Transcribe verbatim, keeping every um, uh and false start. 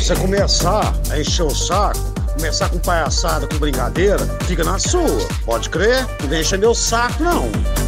Você começar a encher o saco, começar com palhaçada, com brincadeira, fica na sua. Pode crer? Não deixa meu saco, não.